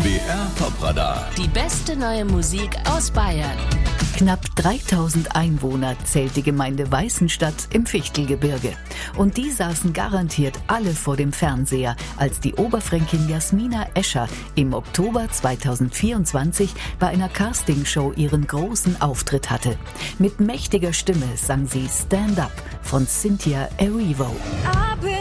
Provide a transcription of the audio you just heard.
BR Top-Radar. Die beste neue Musik aus Bayern. Knapp 3000 Einwohner zählt die Gemeinde Weißenstadt im Fichtelgebirge. Und die saßen garantiert alle vor dem Fernseher, als die Oberfränkin Jasmina Escher im Oktober 2024 bei einer Castingshow ihren großen Auftritt hatte. Mit mächtiger Stimme sang sie Stand Up von Cynthia Erivo.